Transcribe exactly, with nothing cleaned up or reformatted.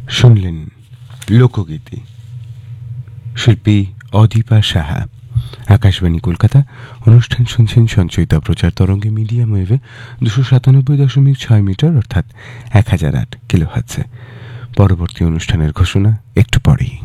শুনলেন লোকগীতি, শিল্পী অদীপা সাহা। আকাশবাণী কলকাতা। অনুষ্ঠান শুনছেন সঞ্চয়িতা প্রচার তরঙ্গে মিডিয়াম ওয়েভে দুশো সাতানব্বই দশমিক ছয় মিটার অর্থাৎ এক হাজার আট কিলো হার্টজে। পরবর্তী অনুষ্ঠানের ঘোষণা একটু পরেই।